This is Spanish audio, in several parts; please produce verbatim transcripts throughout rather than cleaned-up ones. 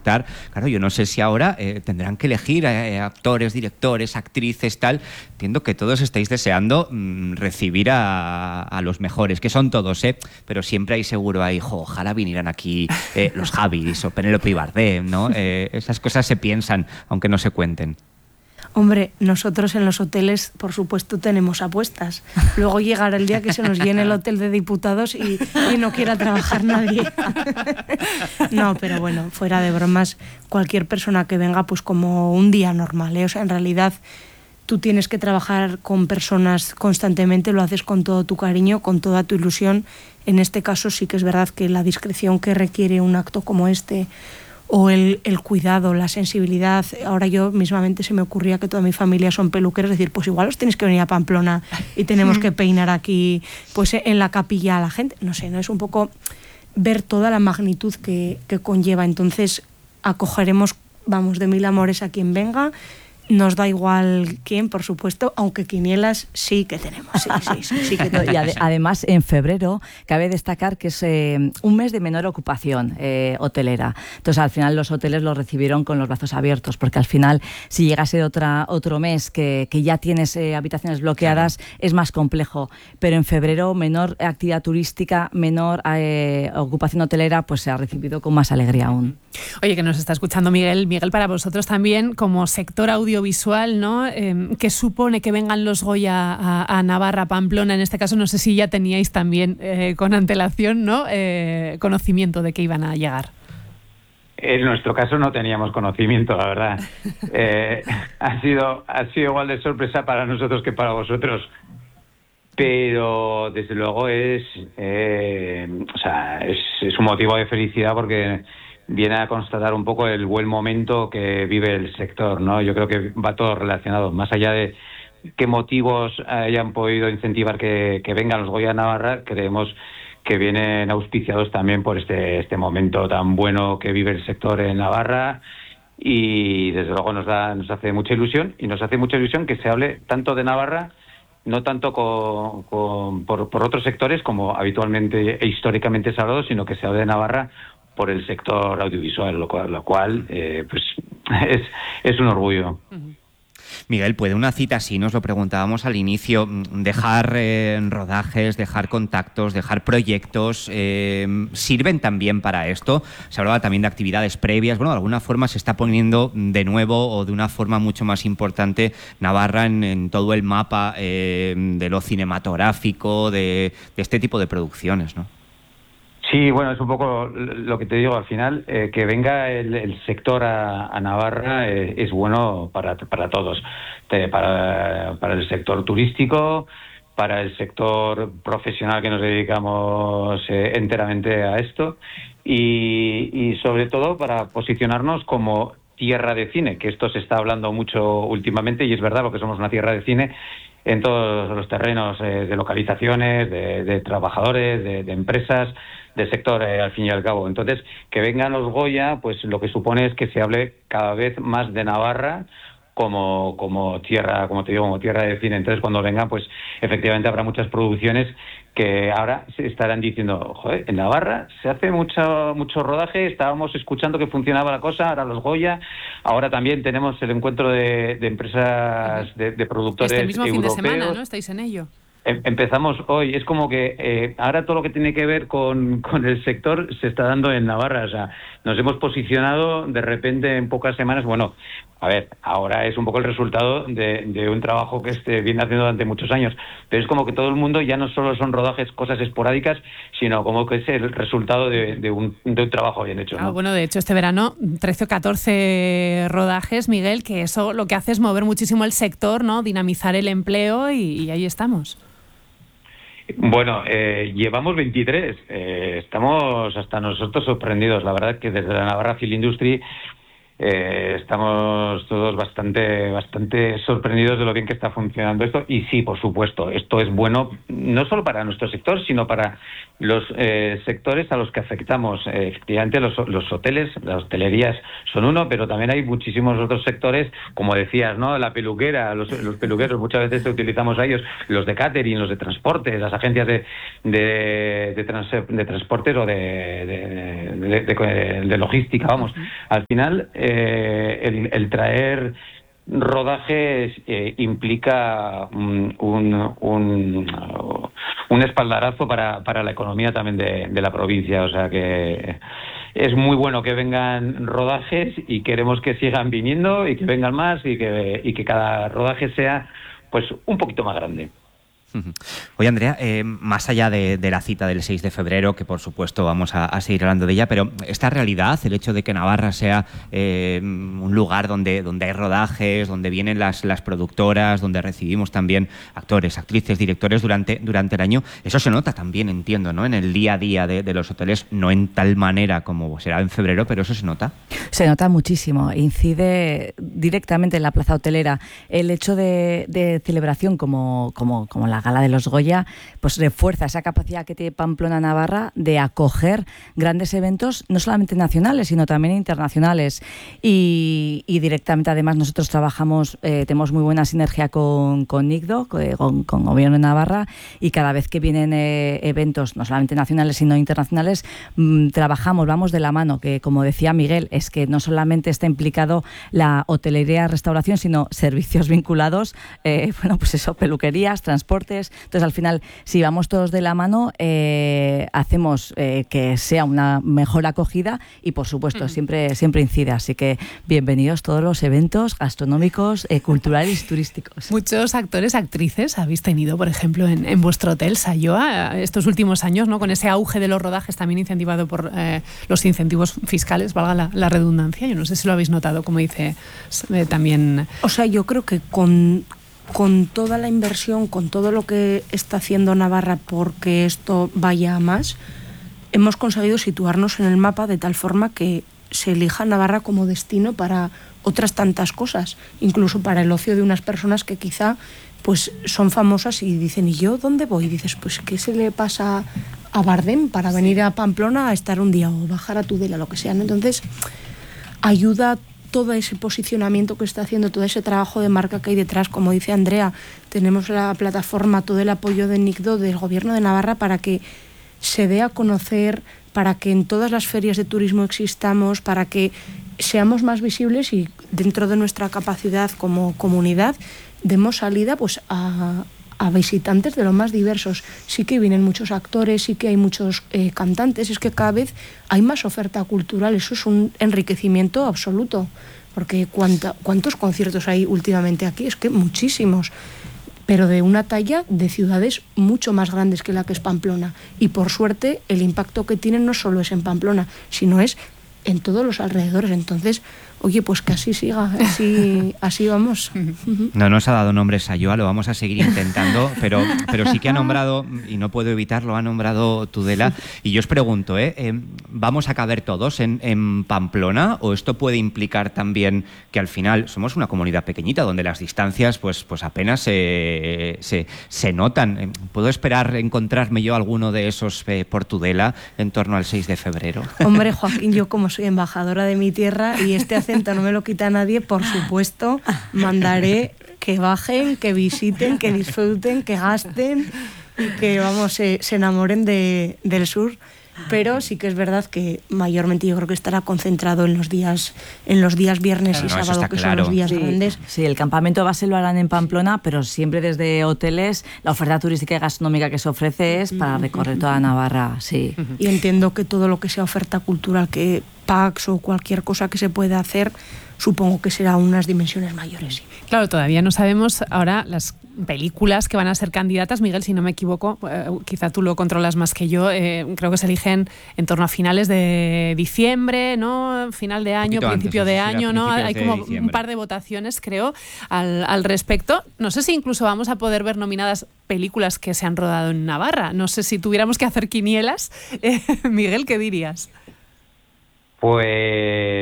proyectar. Claro, yo no sé si ahora eh, tendrán que elegir eh, actores, directores, actrices, tal. Entiendo que todos estáis deseando mmm, recibir a, a los mejores, que son todos, ¿eh? Pero siempre hay seguro ahí, jo, ojalá vinieran aquí eh, los Javis o Penélope y Bardem, ¿no? Eh, esas cosas se piensan, aunque no se cuenten. Hombre, nosotros en los hoteles, por supuesto, tenemos apuestas. Luego llegará el día que se nos llene el hotel de diputados y, y no quiera trabajar nadie. No, pero bueno, fuera de bromas, cualquier persona que venga, pues como un día normal, ¿eh? O sea, en realidad tú tienes que trabajar con personas constantemente, lo haces con todo tu cariño, con toda tu ilusión. En este caso sí que es verdad que la discreción que requiere un acto como este, o el, el cuidado, la sensibilidad. Ahora yo mismamente se me ocurría que toda mi familia son peluqueros, decir, pues igual os tenéis que venir a Pamplona y tenemos que peinar aquí pues en la capilla a la gente. No sé, no es un poco ver toda la magnitud que, que conlleva. Entonces acogeremos, vamos, de mil amores a quien venga. Nos da igual quién, por supuesto, aunque quinielas sí que tenemos. Sí, sí, sí, sí que tenemos. Y ade además, en febrero, cabe destacar que es eh, un mes de menor ocupación eh, hotelera. Entonces, al final, los hoteles lo recibieron con los brazos abiertos, porque al final, si llegase otra, otro mes que, que ya tienes eh, habitaciones bloqueadas, claro, es más complejo. Pero en febrero, menor actividad turística, menor eh, ocupación hotelera, pues se ha recibido con más alegría aún. Oye, que nos está escuchando Miguel. Miguel, para vosotros también, como sector audiovisual, ¿no? Eh, ¿Qué supone que vengan los Goya a, a Navarra, a Pamplona? En este caso, no sé si ya teníais también eh, con antelación, ¿no? Eh, conocimiento de que iban a llegar. En nuestro caso no teníamos conocimiento, la verdad. Eh, ha sido, ha sido igual de sorpresa para nosotros que para vosotros. Pero desde luego es, eh, o sea, es, es un motivo de felicidad porque viene a constatar un poco el buen momento que vive el sector, ¿no? Yo creo que va todo relacionado, más allá de qué motivos hayan podido incentivar que, que vengan los Goya a Navarra, creemos que vienen auspiciados también por este, este momento tan bueno que vive el sector en Navarra, y desde luego nos da, nos hace mucha ilusión, y nos hace mucha ilusión que se hable tanto de Navarra, no tanto con, con, por, por otros sectores como habitualmente e históricamente se ha hablado, sino que se hable de Navarra por el sector audiovisual, lo cual, lo cual eh, pues es, es un orgullo. Miguel, ¿puede una cita así, nos lo preguntábamos al inicio, dejar eh, rodajes, dejar contactos, dejar proyectos, eh, sirven también para esto? Se hablaba también de actividades previas, bueno, de alguna forma se está poniendo de nuevo o de una forma mucho más importante Navarra en, en todo el mapa eh, de lo cinematográfico, de, de este tipo de producciones, ¿no? Sí, bueno, es un poco lo que te digo al final, eh, que venga el, el sector a, a Navarra eh, es bueno para, para todos, eh, para, para el sector turístico, para el sector profesional que nos dedicamos eh, enteramente a esto, y, y sobre todo para posicionarnos como tierra de cine, que esto se está hablando mucho últimamente, y es verdad, porque somos una tierra de cine en todos los terrenos eh, de localizaciones, de, de trabajadores, de, de empresas, del sector, eh, al fin y al cabo. Entonces, que vengan los Goya, pues lo que supone es que se hable cada vez más de Navarra como, como tierra, como te digo, como tierra de cine. Entonces, cuando vengan, pues efectivamente habrá muchas producciones que ahora se estarán diciendo, joder, en Navarra se hace mucho, mucho rodaje, estábamos escuchando que funcionaba la cosa, ahora los Goya, ahora también tenemos el encuentro de, de empresas, de, de productores este mismo europeos. Fin de semana, ¿no? Estáis en ello. Empezamos hoy, es como que eh, ahora todo lo que tiene que ver con, con el sector se está dando en Navarra, o sea, nos hemos posicionado de repente en pocas semanas. Bueno, a ver, ahora es un poco el resultado de, de un trabajo que este viene haciendo durante muchos años, pero es como que todo el mundo ya no solo son rodajes, cosas esporádicas, sino como que es el resultado de, de, un, de un trabajo bien hecho, ¿no? Ah, bueno, de hecho este verano trece o catorce rodajes, Miguel, que eso lo que hace es mover muchísimo el sector, ¿no? Dinamizar el empleo, y, y ahí estamos. Bueno, eh, llevamos veintitrés. Eh, estamos hasta nosotros sorprendidos. La verdad que desde la Navarra Film Industry eh, estamos todos bastante, bastante sorprendidos de lo bien que está funcionando esto. Y sí, por supuesto, esto es bueno no solo para nuestro sector, sino para los eh, sectores a los que afectamos. Eh, efectivamente, los, los hoteles, las hostelerías son uno, pero también hay muchísimos otros sectores, como decías, ¿no? La peluquera, los, los peluqueros, muchas veces utilizamos a ellos, los de catering, los de transporte, las agencias de, de, de, trans, de transportes o de, de, de, de, de logística, vamos. Al final, eh, el, el traer rodajes eh, implica un, un, un, un espaldarazo para, para la economía también de, de la provincia, o sea que es muy bueno que vengan rodajes y queremos que sigan viniendo y que vengan más y que, y que cada rodaje sea pues un poquito más grande. Oye, Andrea, eh, más allá de, de la cita del seis de febrero, que por supuesto vamos a, a seguir hablando de ella, pero esta realidad, el hecho de que Navarra sea eh, un lugar donde, donde hay rodajes, donde vienen las, las productoras, donde recibimos también actores, actrices, directores durante, durante el año, eso se nota también, entiendo, ¿no? En el día a día de, de los hoteles, no en tal manera como será en febrero, pero eso se nota. Se nota muchísimo, incide directamente en la plaza hotelera. El hecho de, de celebración como, como, como la Gala de los Goya, pues refuerza esa capacidad que tiene Pamplona Navarra de acoger grandes eventos, no solamente nacionales, sino también internacionales. Y, y directamente, además, nosotros trabajamos, eh, tenemos muy buena sinergia con, con ICDO, con, con Gobierno de Navarra, y cada vez que vienen eh, eventos, no solamente nacionales, sino internacionales, mmm, trabajamos, vamos de la mano, que como decía Miguel, es que no solamente está implicado la hotelería, restauración, sino servicios vinculados, eh, bueno, pues eso, peluquerías, transportes. Entonces, al final, si vamos todos de la mano, eh, hacemos eh, que sea una mejor acogida y, por supuesto, uh-huh. siempre, siempre incide. Así que bienvenidos todos los eventos gastronómicos, eh, culturales y turísticos. Muchos actores, actrices habéis tenido, por ejemplo, en, en vuestro hotel, Sayoa, estos últimos años, ¿no? Con ese auge de los rodajes también incentivado por eh, los incentivos fiscales, valga la, la redundancia. Yo no sé si lo habéis notado, como dice eh, también... O sea, yo creo que con... con toda la inversión, con todo lo que está haciendo Navarra porque esto vaya a más, hemos conseguido situarnos en el mapa de tal forma que se elija Navarra como destino para otras tantas cosas, incluso para el ocio de unas personas que quizá pues son famosas y dicen, ¿y yo dónde voy? Y dices, pues ¿qué se le pasa a Bardem para venir a Pamplona a estar un día o bajar a Tudela, lo que sea, ¿no? Entonces, ayuda todo ese posicionamiento que está haciendo, todo ese trabajo de marca que hay detrás. Como dice Andrea, tenemos la plataforma, todo el apoyo de NICDO, del Gobierno de Navarra, para que se dé a conocer, para que en todas las ferias de turismo existamos, para que seamos más visibles y dentro de nuestra capacidad como comunidad demos salida pues a, a visitantes de lo más diversos. Sí que vienen muchos actores, sí que hay muchos eh, cantantes, es que cada vez hay más oferta cultural, eso es un enriquecimiento absoluto, porque cuánta, cuántos conciertos hay últimamente aquí, es que muchísimos, pero de una talla de ciudades mucho más grandes que la que es Pamplona, y por suerte el impacto que tienen no solo es en Pamplona, sino es en todos los alrededores. Entonces, oye, pues que así siga, así, así vamos. No nos ha dado nombre Sayoa, lo vamos a seguir intentando, pero, pero sí que ha nombrado, y no puedo evitarlo, ha nombrado Tudela. Y yo os pregunto, ¿eh? eh ¿vamos a caber todos en, en Pamplona o esto puede implicar también que al final somos una comunidad pequeñita donde las distancias pues, pues apenas se, se, se notan? ¿Puedo esperar encontrarme yo alguno de esos eh, por Tudela en torno al seis de febrero? Hombre, Joaquín, yo como soy embajadora de mi tierra y este acento no me lo quita nadie, por supuesto, mandaré que bajen, que visiten, que disfruten, que gasten y que, vamos, se, se enamoren de, del sur. Pero sí que es verdad que mayormente yo creo que estará concentrado en los días en los días viernes claro, y no, sábado, que claro. son los días sí, grandes. Sí, el campamento base lo harán en Pamplona, pero siempre desde hoteles. La oferta turística y gastronómica que se ofrece es para recorrer toda Navarra, sí. Y entiendo que todo lo que sea oferta cultural, que P A X o cualquier cosa que se pueda hacer, supongo que será unas dimensiones mayores. Sí. Claro, todavía no sabemos ahora las películas que van a ser candidatas. Miguel, si no me equivoco, eh, quizá tú lo controlas más que yo, eh, creo que se eligen en torno a finales de diciembre, ¿no? Final de año, principio antes, de año, ¿no? Hay como de un par de votaciones, creo, al, al respecto. No sé si incluso vamos a poder ver nominadas películas que se han rodado en Navarra. No sé si tuviéramos que hacer quinielas. Eh, Miguel, ¿qué dirías? Pues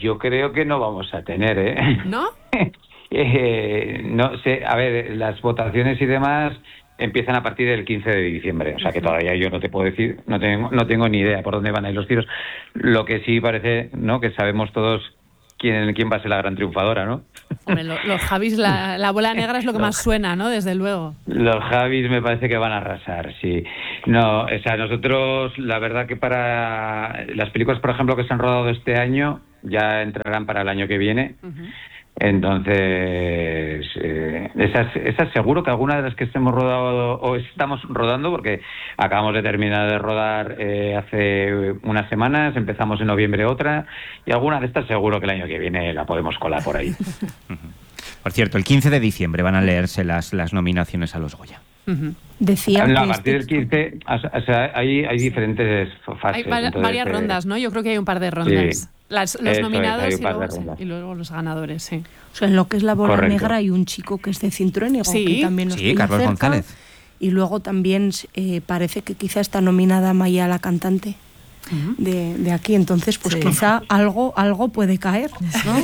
yo creo que no vamos a tener, ¿eh? ¿No? eh, no sé, a ver, las votaciones y demás empiezan a partir del quince de diciembre, o sea que todavía yo no te puedo decir, no tengo, no tengo ni idea por dónde van a ir los tiros. Lo que sí parece, ¿no?, que sabemos todos quién, quién va a ser la gran triunfadora, ¿no? Hombre, lo, los Javis, la, la bola negra es lo que más suena, ¿no? Desde luego. Los Javis me parece que van a arrasar, sí. No, o sea, nosotros, la verdad que para las películas, por ejemplo, que se han rodado este año, ya entrarán para el año que viene. Uh-huh. Entonces, eh, esas, esas seguro que alguna de las que estemos rodado o estamos rodando, porque acabamos de terminar de rodar eh, hace unas semanas, empezamos en noviembre otra, y alguna de estas seguro que el año que viene la podemos colar por ahí. Por cierto, el quince de diciembre van a leerse las, las nominaciones a los Goya. Uh-huh. Decía no, que a partir este... del quince, o sea, hay, hay diferentes fases. Hay va- entonces, varias eh, rondas, ¿no? Yo creo que hay un par de rondas. Sí. Las, los Eso nominados es, y, luego, sí, y luego los ganadores, sí. O sea, en lo que es la bola Correcto. negra hay un chico que es de Cintruénigo, Sí. que también nos Sí, pilla Carlos cerca. González. Y luego también eh, parece que quizá está nominada Maya, la cantante. Uh-huh. De, de aquí, entonces pues sí. quizá algo algo puede caer, ¿no?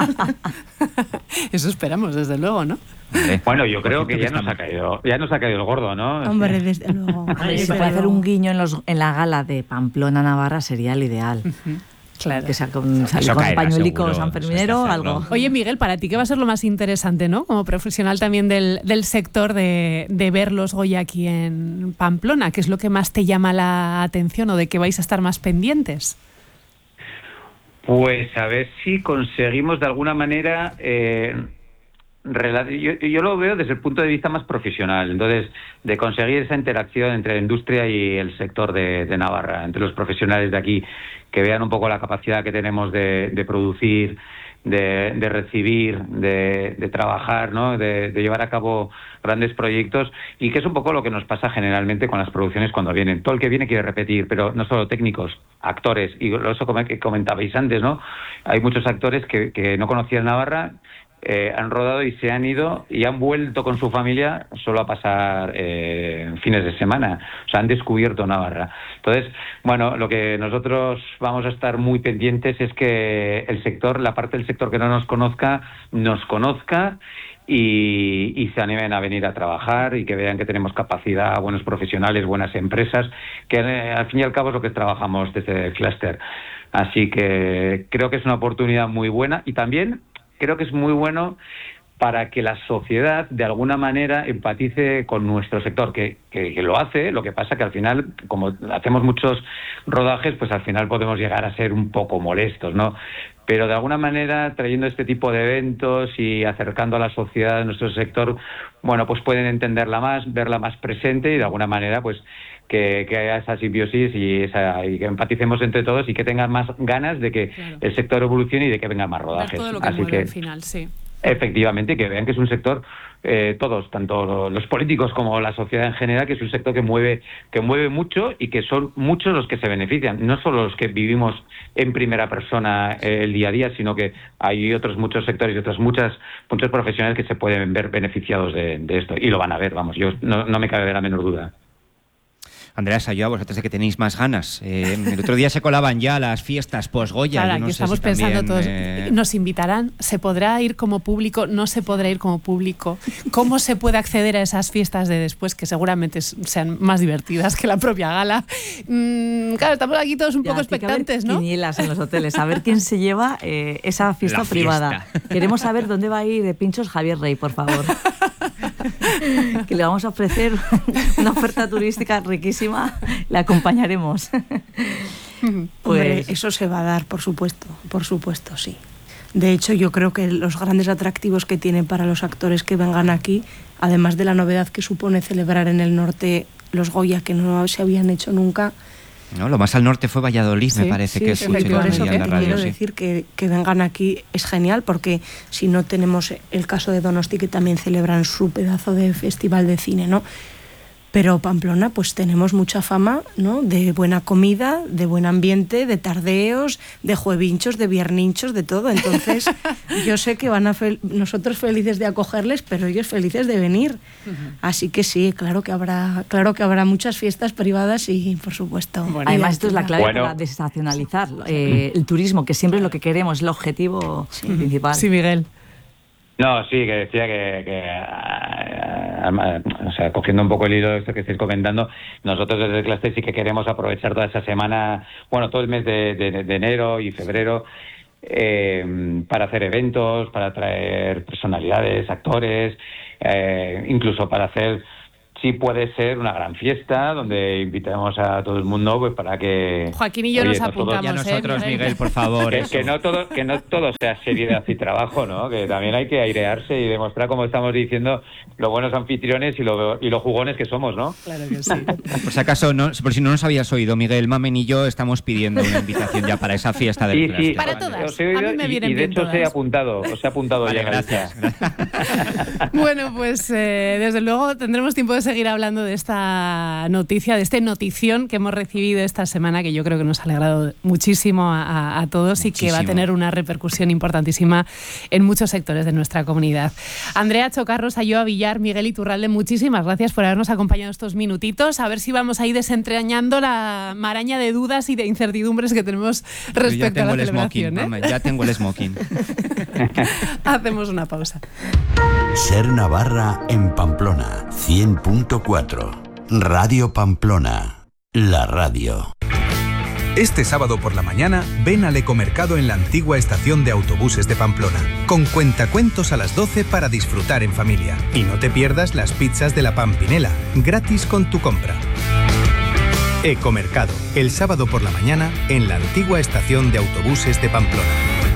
Eso esperamos, desde luego, ¿no? Bueno, yo creo que ya nos ha caído, ya nos ha caído el gordo, ¿no? Hombre, desde luego. Hombre, si puede hacer un guiño en los en la gala de Pamplona, Navarra sería el ideal. Uh-huh. Claro. Que sea con, salir con pañuelico sanferminero o algo. Oye, Miguel, para ti, ¿qué va a ser lo más interesante, ¿no? Como profesional también del, del sector de, de ver los Goya aquí en Pamplona, ¿qué es lo que más te llama la atención o de qué vais a estar más pendientes? Pues a ver si conseguimos de alguna manera... Eh, Yo, yo lo veo desde el punto de vista más profesional, entonces de conseguir esa interacción entre la industria y el sector de, de Navarra, entre los profesionales de aquí, que vean un poco la capacidad que tenemos de, de producir, de, de recibir, de, de trabajar, ¿no? de, de llevar a cabo grandes proyectos, y que es un poco lo que nos pasa generalmente con las producciones cuando vienen. Todo el que viene quiere repetir, pero no solo técnicos, actores, y eso que comentabais antes, ¿no? Hay muchos actores que, que no conocían Navarra, Eh, han rodado y se han ido y han vuelto con su familia solo a pasar eh, fines de semana. O sea, han descubierto Navarra. Entonces, bueno, lo que nosotros vamos a estar muy pendientes es que el sector, la parte del sector que no nos conozca, nos conozca y, y se animen a venir a trabajar y que vean que tenemos capacidad, buenos profesionales, buenas empresas, que eh, al fin y al cabo es lo que trabajamos desde el clúster. Así que creo que es una oportunidad muy buena y también creo que es muy bueno para que la sociedad de alguna manera empatice con nuestro sector, que, que, que lo hace, lo que pasa que al final, como hacemos muchos rodajes, pues al final podemos llegar a ser un poco molestos, ¿no? Pero de alguna manera, trayendo este tipo de eventos y acercando a la sociedad de nuestro sector, bueno, pues pueden entenderla más, verla más presente y de alguna manera, pues que, que haya esa simbiosis y, esa, y que empaticemos entre todos y que tengan más ganas de que claro. el sector evolucione y de que vengan más rodajes. Ver todo lo que Así mueve que, al final, sí. Efectivamente, que vean que es un sector, eh, todos, tanto los políticos como la sociedad en general, que es un sector que mueve, que mueve mucho y que son muchos los que se benefician, no solo los que vivimos en primera persona eh, el día a día, sino que hay otros muchos sectores y otras muchas muchos profesionales que se pueden ver beneficiados de, de esto y lo van a ver, vamos, yo no, no me cabe la menor duda. Andrea Sayó, vosotros de que tenéis más ganas. Eh, el otro día se colaban ya las fiestas post-Goya. Claro, no aquí sé estamos si pensando también, todos, eh... ¿nos invitarán? ¿Se podrá ir como público? ¿No se podrá ir como público? ¿Cómo se puede acceder a esas fiestas de después que seguramente sean más divertidas que la propia gala? Mm, claro, estamos aquí todos un ya, poco expectantes, ¿no? Quinielas en los hoteles, a ver quién se lleva eh, esa fiesta, fiesta privada. Queremos saber dónde va a ir de pinchos Javier Rey, por favor. Que le vamos a ofrecer una oferta turística riquísima, la acompañaremos. Pues Hombre, eso se va a dar, por supuesto, por supuesto, sí. De hecho, yo creo que los grandes atractivos que tienen para los actores que vengan aquí, además de la novedad que supone celebrar en el norte los Goya, que no se habían hecho nunca. No, lo más al norte fue Valladolid, sí, me parece sí, que sí, escuché por eso que en la te radio, quiero sí. decir que, que vengan aquí es genial, porque si no tenemos el caso de Donosti, que también celebran su pedazo de festival de cine, ¿no? Pero Pamplona, pues tenemos mucha fama, ¿no? De buena comida, de buen ambiente, de tardeos, de juevinchos, de vierninchos, de todo. Entonces, yo sé que van a fel- nosotros felices de acogerles, pero ellos felices de venir. Uh-huh. Así que sí, claro que habrá, claro que habrá muchas fiestas privadas y, por supuesto. Bueno, además, esto es la clave bueno. para desestacionalizar eh, el turismo, que siempre es lo que queremos, el objetivo sí. principal. Sí, Miguel. No, sí, que decía que, que a, a, o sea, cogiendo un poco el hilo de esto que estáis comentando, nosotros desde Cluster sí que queremos aprovechar toda esa semana, bueno, todo el mes de, de, de enero y febrero, eh, para hacer eventos, para traer personalidades, actores, eh, incluso para hacer, sí puede ser una gran fiesta donde invitemos a todo el mundo pues para que Joaquín y yo oye, nos no apuntamos, y a nosotros, ¿eh, Miguel, por favor. que, que no todo que no todo sea seriedad y trabajo, ¿no? Que también hay que airearse y demostrar, como estamos diciendo, lo buenos anfitriones y lo y los jugones que somos, ¿no? Claro que sí. Por si acaso, no, por si no nos habías oído, Miguel, Mamen y yo estamos pidiendo una invitación ya para esa fiesta del Sí, Cluster. sí, Para todas. os he oído A mí me y, vienen y de bien hecho os he todas. apuntado, os he apuntado Vale, ya en la gracias. lista. Bueno, pues eh, desde luego tendremos tiempo de seguir hablando de esta noticia, de esta notición que hemos recibido esta semana, que yo creo que nos ha alegrado muchísimo a, a todos muchísimo. Y que va a tener una repercusión importantísima en muchos sectores de nuestra comunidad. Andrea Chocarros, Ayoa Villar, Miguel Iturralde, muchísimas gracias por habernos acompañado estos minutitos. A ver si vamos a ir desentrañando la maraña de dudas y de incertidumbres que tenemos respecto a la celebración. Smoking, ¿eh? Mama, ya tengo el smoking. Hacemos una pausa. Ser Navarra en Pamplona, cien punto cuatro. Radio Pamplona, la radio. Este sábado por la mañana, ven al Ecomercado en la antigua estación de autobuses de Pamplona, con cuentacuentos a las doce para disfrutar en familia. Y no te pierdas las pizzas de la Pampinela, gratis con tu compra. Ecomercado, el sábado por la mañana, en la antigua estación de autobuses de Pamplona.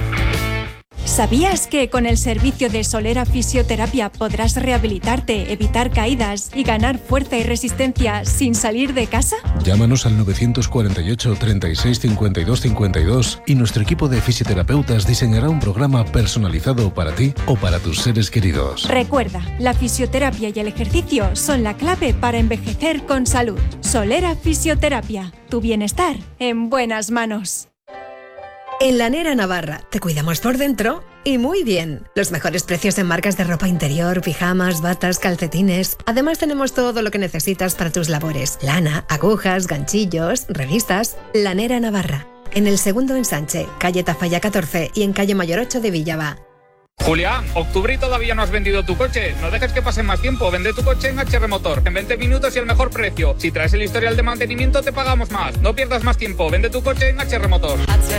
¿Sabías que con el servicio de Solera Fisioterapia podrás rehabilitarte, evitar caídas y ganar fuerza y resistencia sin salir de casa? Llámanos al nueve cuatro ocho, treinta y seis, cincuenta y dos, cincuenta y dos y nuestro equipo de fisioterapeutas diseñará un programa personalizado para ti o para tus seres queridos. Recuerda, la fisioterapia y el ejercicio son la clave para envejecer con salud. Solera Fisioterapia, tu bienestar en buenas manos. En Lanera Navarra te cuidamos por dentro y muy bien. Los mejores precios en marcas de ropa interior, pijamas, batas, calcetines. Además tenemos todo lo que necesitas para tus labores. Lana, agujas, ganchillos, revistas. Lanera Navarra. En el segundo ensanche, calle Tafalla catorce y en calle Mayor ocho de Villava. Julián, octubre y todavía no has vendido tu coche. No dejes que pase más tiempo. Vende tu coche en H R Motor. En veinte minutos y el mejor precio. Si traes el historial de mantenimiento, te pagamos más. No pierdas más tiempo. Vende tu coche en H R Motor.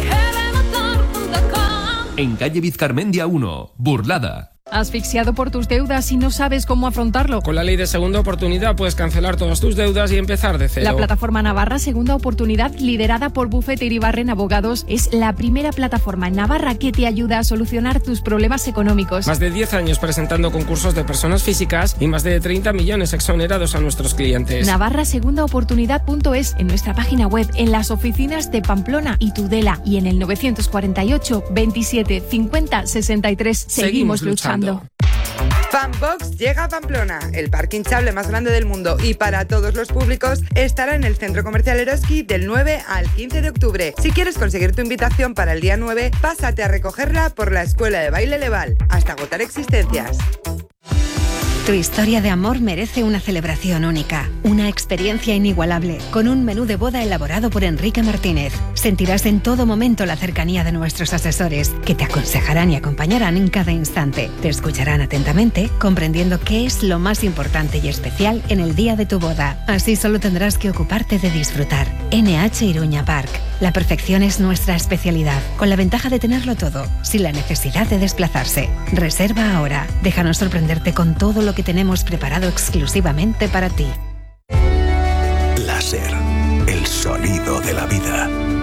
En calle Vizcarmendia uno, Burlada. ¿Asfixiado por tus deudas y no sabes cómo afrontarlo? Con la ley de segunda oportunidad puedes cancelar todas tus deudas y empezar de cero. La plataforma Navarra Segunda Oportunidad, liderada por Bufete Iribarren Abogados, es la primera plataforma en Navarra que te ayuda a solucionar tus problemas económicos. Más de diez años presentando concursos de personas físicas y más de treinta millones exonerados a nuestros clientes. Navarra Segunda Oportunidad punto es, en nuestra página web, en las oficinas de Pamplona y Tudela y en el novecientos cuarenta y ocho, veintisiete, cincuenta, sesenta y tres. Seguimos, Seguimos luchando. Fanbox llega a Pamplona, el parque hinchable más grande del mundo y para todos los públicos estará en el Centro Comercial Eroski del nueve al quince de octubre. Si quieres conseguir tu invitación para el día nueve, pásate a recogerla por la Escuela de Baile Leval, hasta agotar existencias. Tu historia de amor merece una celebración única, una experiencia inigualable, con un menú de boda elaborado por Enrique Martínez. Sentirás en todo momento la cercanía de nuestros asesores, que te aconsejarán y acompañarán en cada instante. Te escucharán atentamente, comprendiendo qué es lo más importante y especial en el día de tu boda. Así solo tendrás que ocuparte de disfrutar. N H Iruña Park. La perfección es nuestra especialidad, con la ventaja de tenerlo todo, sin la necesidad de desplazarse. Reserva ahora. Déjanos sorprenderte con todo lo que tenemos preparado exclusivamente para ti. Láser, el sonido de la vida.